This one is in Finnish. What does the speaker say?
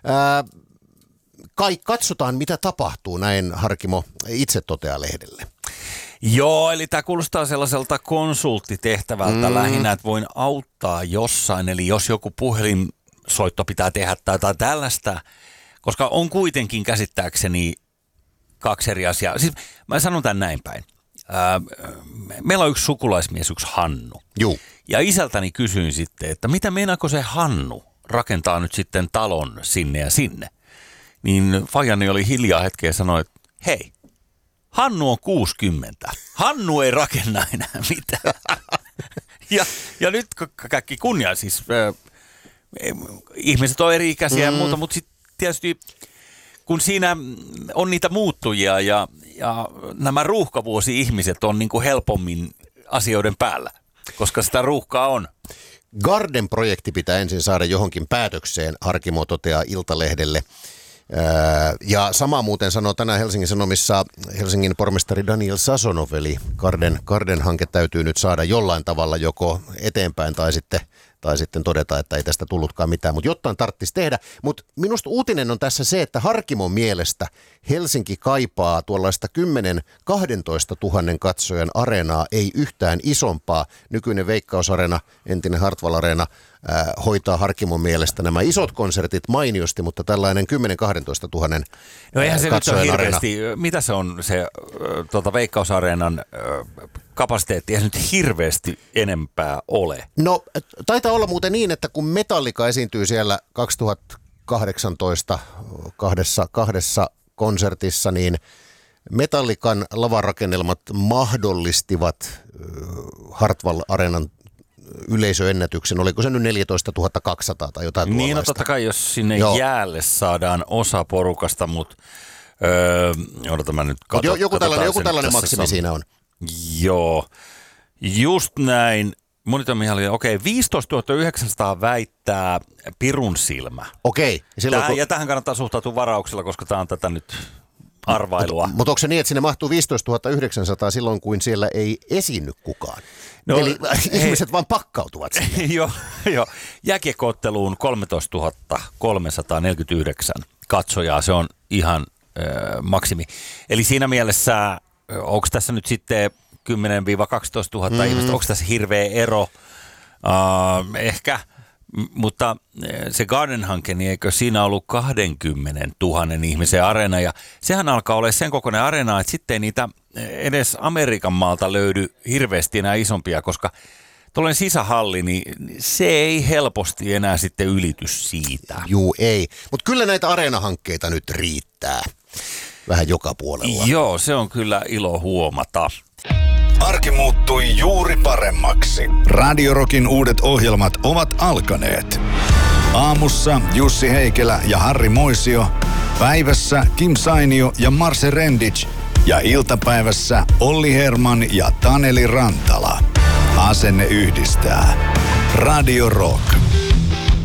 Kai katsotaan, mitä tapahtuu, näin Harkimo itse toteaa lehdelle. Joo, eli tämä kuulostaa sellaiselta konsulttitehtävältä lähinnä, että voin auttaa jossain. Eli jos joku puhelinsoitto pitää tehdä tai tällaista, koska on kuitenkin käsittääkseni kaksi eri asiaa. Siis mä sanon tämän näin päin. Meillä on yksi sukulaismies, yksi Hannu. Juu. Ja isältäni kysyin sitten, että mitä meinaako se Hannu rakentaa nyt sitten talon sinne ja sinne. Niin faijani oli hiljaa hetken ja sanoi, että hei, Hannu on 60. Hannu ei rakenna enää mitään. ja nyt kaikki kunnia, siis ihmiset on eri ikäisiä ja muuta, mutta sitten tietysti kun siinä on niitä muuttujia ja nämä ruuhkavuosi-ihmiset on niin kuin helpommin asioiden päällä, koska sitä ruuhkaa on. Garden-projekti pitää ensin saada johonkin päätökseen, Harkimo toteaa Iltalehdelle. Ja sama muuten sanoo tänään Helsingin Sanomissa Helsingin pormestari Daniel Sasonov, eli Garden-hanke täytyy nyt saada jollain tavalla joko eteenpäin tai sitten todeta, että ei tästä tullutkaan mitään, mutta jotain tarvitsisi tehdä. Mutta minusta uutinen on tässä se, että Harkimon mielestä Helsinki kaipaa tuollaista 10-12 000 katsojan areenaa, ei yhtään isompaa. Nykyinen Veikkaus-areena, entinen Hartwall-areena, hoitaa Harkimon mielestä nämä isot konsertit mainiosti, mutta tällainen 10-12 000 no eihän se nyt ole hirveästi. areena. Mitä se on se Veikkaus-areenan kapasiteetti? Eihän nyt hirveästi enempää ole. No taitaa olla muuten niin, että kun Metallica esiintyy siellä 2018 kahdessa konsertissa, niin Metallican lavarakennelmat mahdollistivat Hartwall-areenan yleisöennätyksen, oliko se nyt 14 200 tai jotain tuollaista? Niin, no totta kai, jos sinne jäälle saadaan osa porukasta, mutta odotan mä nyt joku tällainen maksimi siinä on. Joo, just näin. Monitoimihalli, okei, 15 900 väittää pirun silmä. Okei. Ja tähän kannattaa suhtautua varauksella, koska tämä on tätä nyt arvailua. Mutta onko se niin, että sinne mahtuu 15 900 silloin, kuin siellä ei esiinny kukaan? No, eli ihmiset vaan pakkautuvat sinne. Joo. Jääkiekko-otteluun 13 349 katsojaa, se on ihan maksimi. Eli siinä mielessä, onko tässä nyt sitten 10-12 000 ihmistä, onko tässä hirveä ero? Ehkä, mutta se Garden-hanke, niin eikö siinä ollut 20 000 ihmisen areena, ja sehän alkaa olla sen kokoinen areena, että sitten ei niitä edes Amerikan maalta löydy hirveästi enää isompia, koska tuollainen sisähalli, niin se ei helposti enää sitten ylitys siitä. Juu, ei. Mutta kyllä näitä areenahankkeita nyt riittää vähän joka puolella. Joo, se on kyllä ilo huomata. Arki muuttui juuri paremmaksi. Radio Rockin uudet ohjelmat ovat alkaneet. Aamussa Jussi Heikelä ja Harri Moisio. Päivässä Kim Sainio ja Marse Rendic. Ja iltapäivässä Olli Herman ja Taneli Rantala. Asenne yhdistää. Radio Rock.